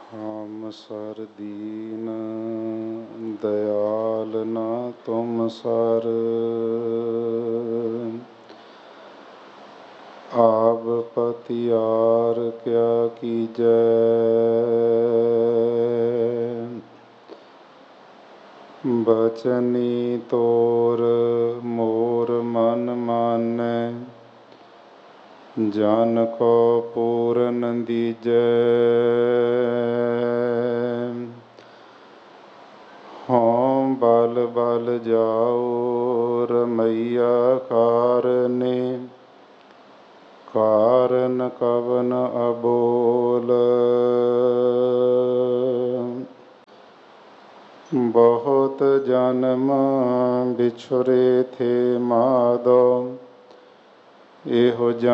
ਹਮ sir ਦੀਨ ਦਇਆਲ ਨਾ ਤੁਮ sir, ਆਪ ਪਤਿਆਰ ਕਿਆ ਕੀਜੈ। ਬਚਨੀ ਤੋਰ ਮੋਰ ਮਨ ਮਾਨੈ, ਜਨ ਕੋ ਪੂਰਨ ਦੀਜੈ। ਹਉ ਬਲ ਬਲ ਜਾਉ ਰਮਈਆ ਕਾਰਨੇ, ਕਾਰਨ ਕਵਨ ਅਬੋਲ। ਬਹੁਤ ਜਨਮ ਬਿਛੁਰੇ ਥੇ ਮਾਧੋ, ਇਹੋ